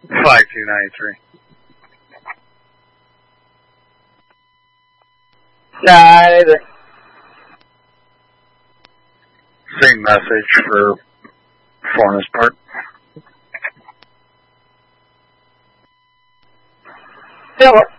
5293. Nah, either. Same message for Fornus Park. Philip.